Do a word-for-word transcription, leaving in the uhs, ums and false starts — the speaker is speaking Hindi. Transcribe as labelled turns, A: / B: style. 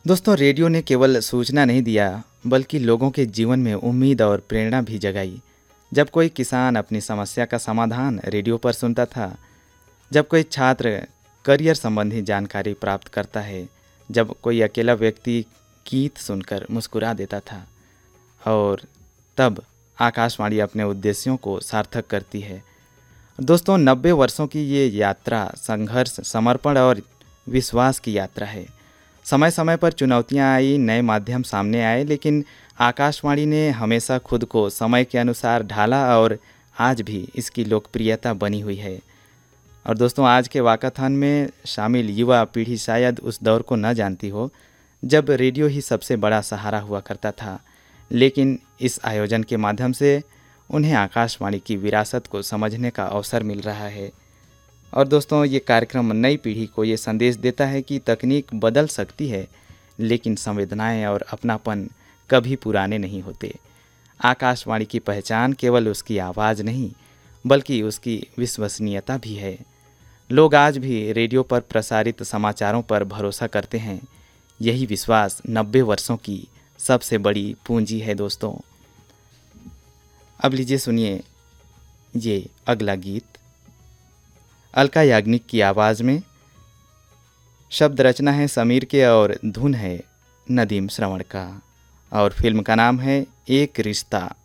A: दोस्तों, रेडियो ने केवल सूचना नहीं दिया बल्कि लोगों के जीवन में उम्मीद और प्रेरणा भी जगाई। जब कोई किसान अपनी समस्या का समाधान रेडियो पर सुनता था, जब कोई छात्र करियर संबंधी जानकारी प्राप्त करता है, जब कोई अकेला व्यक्ति गीत सुनकर मुस्कुरा देता था, और तब आकाशवाणी अपने उद्देश्यों को सार्थक करती है। दोस्तों, नब्बे वर्षों की ये यात्रा संघर्ष, समर्पण और विश्वास की यात्रा है। समय समय पर चुनौतियां आई, नए माध्यम सामने आए, लेकिन आकाशवाणी ने हमेशा खुद को समय के अनुसार ढाला और आज भी इसकी लोकप्रियता बनी हुई है। और दोस्तों, आज के वाकाथन में शामिल युवा पीढ़ी शायद उस दौर को न जानती हो जब रेडियो ही सबसे बड़ा सहारा हुआ करता था, लेकिन इस आयोजन के माध्यम से उन्हें आकाशवाणी की विरासत को समझने का अवसर मिल रहा है। और दोस्तों, ये कार्यक्रम नई पीढ़ी को ये संदेश देता है कि तकनीक बदल सकती है, लेकिन संवेदनाएं और अपनापन कभी पुराने नहीं होते। आकाशवाणी की पहचान केवल उसकी आवाज़ नहीं बल्कि उसकी विश्वसनीयता भी है। लोग आज भी रेडियो पर प्रसारित समाचारों पर भरोसा करते हैं। यही विश्वास नब्बे वर्षों की सबसे बड़ी पूंजी है। दोस्तों, अब लीजिए सुनिए ये अगला गीत। अलका याग्निक की आवाज़ में, शब्द रचना है समीर के और धुन है नदीम श्रवण का, और फिल्म का नाम है एक रिश्ता।